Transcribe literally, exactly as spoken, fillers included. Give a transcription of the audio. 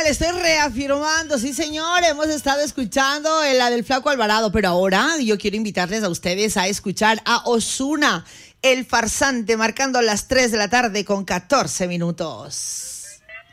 le estoy reafirmando, sí señor, hemos estado escuchando la del Flaco Alvarado, pero ahora yo quiero invitarles a ustedes a escuchar a Ozuna, el farsante, marcando las tres de la tarde con catorce minutos.